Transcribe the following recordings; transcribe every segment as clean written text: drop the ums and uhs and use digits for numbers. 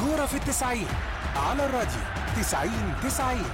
كورة في التسعين على الراديو 90-90.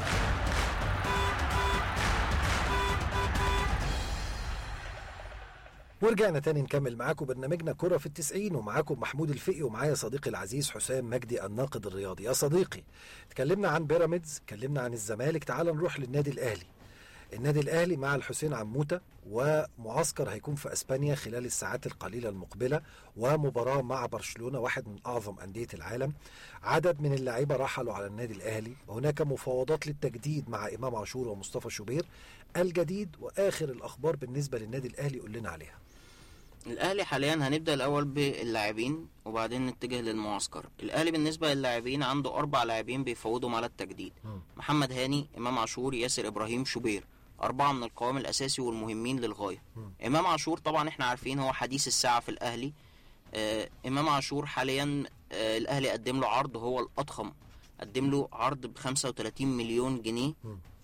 ورجعنا تاني نكمل معاكم برنامجنا كرة في التسعين، ومعاكم محمود الفقي، ومعايا صديقي العزيز حسام مجدي الناقد الرياضي. يا صديقي، اتكلمنا عن بيراميدز، اتكلمنا عن الزمالك، تعال نروح للنادي الأهلي. النادي الأهلي مع الحسين عموتة، ومعسكر هيكون في أسبانيا خلال الساعات القليلة المقبلة، ومباراة مع برشلونة واحد من أعظم أندية العالم. عدد من اللاعيبة رحلوا على النادي الأهلي، هناك مفاوضات للتجديد مع إمام عاشور ومصطفى شوبير. الجديد وآخر الأخبار بالنسبة للنادي الأهلي قول لنا عليها. الاهلي حاليا هنبدا الاول باللاعبين وبعدين نتجه للمعسكر. الاهلي بالنسبه للاعبين عنده 4 لاعبين بيفوضوا على التجديد: محمد هاني، امام عاشور، ياسر ابراهيم، شوبير. 4 من القوام الاساسي والمهمين للغايه. امام عاشور طبعا احنا عارفين هو حديث الساعه في الاهلي. امام عاشور حاليا الاهلي قدم له عرض، هو الاضخم، قدم له عرض ب35 مليون جنيه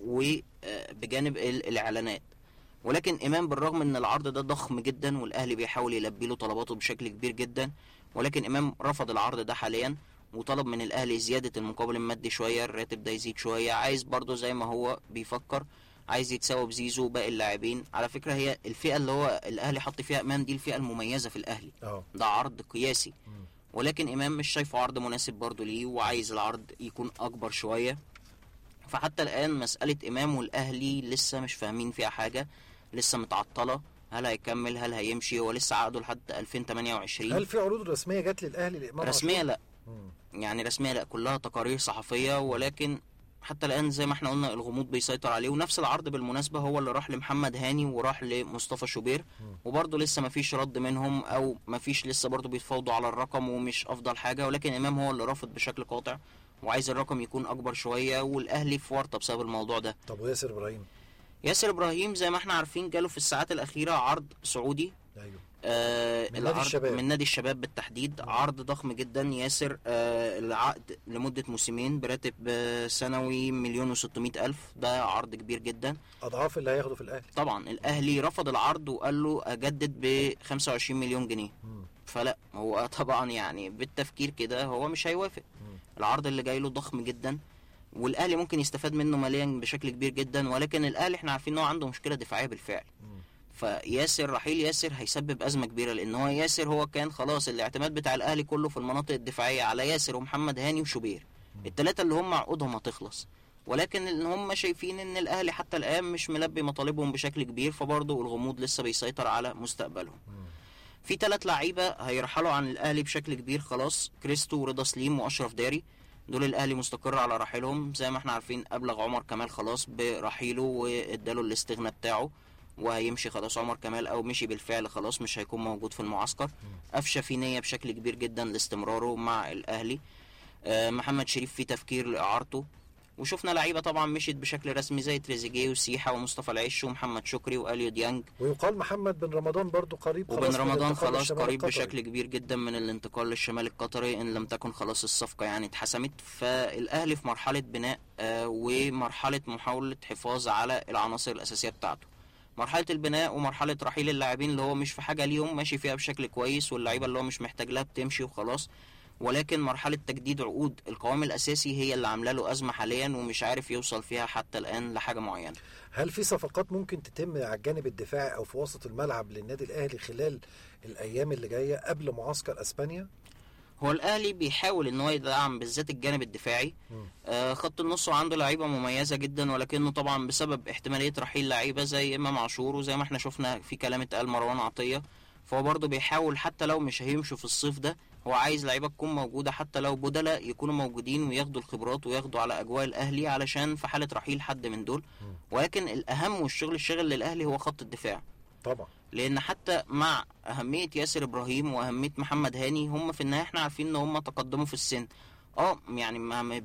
وبجانب الاعلانات. ولكن امام بالرغم ان العرض ده ضخم جدا والاهلي بيحاول يلبي له طلباته بشكل كبير جدا، ولكن امام رفض العرض ده حاليا وطلب من الاهلي زياده المقابل المادي شويه، الراتب ده يزيد شويه. عايز برضه زي ما هو بيفكر، عايز يتساوى بزيزو وباقي اللاعبين. على فكره هي الفئه اللي هو الاهلي حط فيها امام دي الفئه المميزه في الاهلي. ده عرض قياسي، ولكن امام مش شايفه عرض مناسب برضه ليه، وعايز العرض يكون اكبر شويه. فحتى الان مساله امام والاهلي لسه مش فاهمين فيها حاجه، لسه متعطله. هل هيكمل؟ هل هيمشي؟ هو لسه عقده لحد 2028. هل في عروض رسميه جت للاهلي لامام رسميه؟ لا. يعني رسميه لا، كلها تقارير صحفيه. ولكن حتى الان زي ما احنا قلنا الغموض بيسيطر عليه. ونفس العرض بالمناسبه هو اللي راح لمحمد هاني وراح لمصطفى شوبير، وبرضه لسه ما فيش رد منهم، او ما فيش لسه برضه بيتفاوضوا على الرقم ومش افضل حاجه. ولكن امام هو اللي رافض بشكل قاطع وعايز الرقم يكون اكبر شويه، والاهلي في ورطه بسبب الموضوع ده. طب وياسر ابراهيم؟ ياسر ابراهيم زي ما احنا عارفين جاله في الساعات الاخيره عرض سعودي. ايوه. من نادي الشباب. من نادي الشباب بالتحديد. عرض ضخم جدا. ياسر العقد لمده موسمين براتب سنوي 1,600,000. ده عرض كبير جدا، اضعاف اللي هياخده في الاهلي. طبعا الاهلي رفض العرض وقال له اجدد ب25 مليون جنيه. فلا، هو طبعا يعني بالتفكير كده هو مش هيوافق. العرض اللي جاي له ضخم جدا، والاهلي ممكن يستفاد منه ماليا بشكل كبير جدا. ولكن الاهلي احنا عارفين ان هو عنده مشكله دفاعيه بالفعل. فياسر، رحيل ياسر هيسبب ازمه كبيره، لان هو ياسر هو كان خلاص الاعتماد بتاع الاهلي كله في المناطق الدفاعيه على ياسر ومحمد هاني وشوبير، الثلاثه اللي هم عقودهم هتخلص. ولكن ان هم شايفين ان الاهلي حتى الان مش ملبي مطالبهم بشكل كبير، فبرضه الغموض لسه بيسيطر على مستقبلهم. في 3 لعيبه هيرحلوا عن الاهلي بشكل كبير خلاص: كريستو ورضا سليم واشرف داري. دول الاهلي مستقر على رحيلهم. زي ما احنا عارفين ابلغ عمر كمال خلاص برحيله واداله الاستغناء بتاعه وهيمشي خلاص عمر كمال، او مشي بالفعل خلاص مش هيكون موجود في المعسكر. قفشه في نيه بشكل كبير جدا لاستمراره مع الاهلي. محمد شريف في تفكير لاعارته. وشفنا لعيبه طبعا مشيت بشكل رسمي زي تريزيجيه وسيحه ومصطفى العش ومحمد شكري واليو ديانج. ويقال محمد بن رمضان برضو قريب خلاص، وبن رمضان خلاص قريب بشكل كبير جدا من الانتقال للشمال القطري ان لم تكن خلاص الصفقه يعني اتحسمت. فالاهلي في مرحله بناء ومرحله محاوله حفاظ على العناصر الاساسيه بتاعته. مرحله البناء ومرحله رحيل اللاعبين اللي هو مش في حاجه ليهم ماشي فيها بشكل كويس، واللعيبه اللي هو مش محتاج لها بتمشي وخلاص. ولكن مرحله تجديد عقود القوام الاساسي هي اللي عامله له ازمه حاليا، ومش عارف يوصل فيها حتى الان لحاجه معينه. هل في صفقات ممكن تتم على الجانب الدفاعي او في وسط الملعب للنادي الاهلي خلال الايام اللي جايه قبل معسكر اسبانيا؟ هو الاهلي بيحاول ان هو يدعم بالذات الجانب الدفاعي. خط النص عنده لعيبه مميزه جدا، ولكنه طبعا بسبب احتماليه رحيل لعيبه زي امام عاشور وزي ما احنا شفنا في كلام اتقال مروان عطيه، فهو برضه بيحاول حتى لو مش هيمشوا في الصيف ده هو عايز لعيبه تكون موجوده، حتى لو بدلاء يكونوا موجودين وياخدوا الخبرات وياخدوا على اجواء الاهلي علشان في حاله رحيل حد من دول. ولكن الاهم الشغل للاهلي هو خط الدفاع طبعا، لان حتى مع اهميه ياسر ابراهيم واهميه محمد هاني هم في النهايه احنا عارفين ان هم تقدموا في السن. يعني